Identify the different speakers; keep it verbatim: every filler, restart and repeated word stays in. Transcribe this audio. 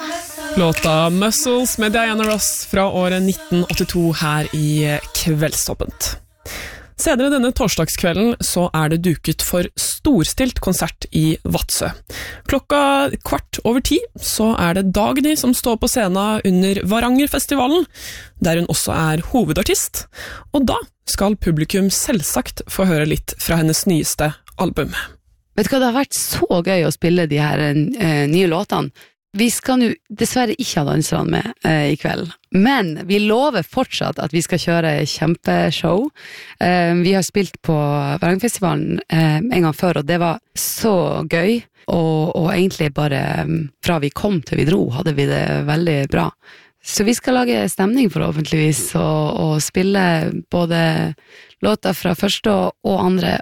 Speaker 1: Låta Muscles med Diana Ross fra året nitten åttito her i Kveldstoppent. Senere denne torsdagskvelden så er det duket for storstilt konsert i Vadsø. Klokka kvart over ti så er det Dagny som står på scenen under Varangerfestivalen, der hun også er hovedartist, og da skal publikum selvsagt få høre litt fra hennes nyeste album.
Speaker 2: Vet du hva, det har vært så gøy å spille de her eh, nye låtene. Vi skal jo dessverre ikke ha danserne med eh, i kveld, men vi lover fortsatt at vi skal kjøre kjempeshow. Eh, vi har spilt på Varangerfestivalen eh, en gang før, og det var så gøy, og, og egentlig bare fra vi kom til vi dro, hadde vi det veldig bra. Så vi skal lage stemning forhåpentligvis, og, og spille både låter fra første og, og andre